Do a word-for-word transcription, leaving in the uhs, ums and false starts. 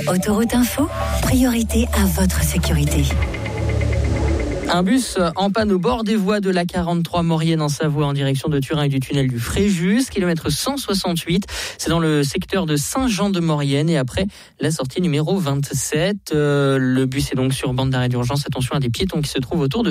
Autoroute Info, priorité à votre sécurité. Un bus en panne au bord des voies de l'A quarante-trois Maurienne en Savoie en direction de Turin et du tunnel du Fréjus, kilomètre cent soixante-huit. C'est dans le secteur de Saint-Jean-de-Maurienne et après la sortie numéro vingt-sept. Euh, le bus est donc sur bande d'arrêt d'urgence. Attention à des piétons qui se trouvent autour de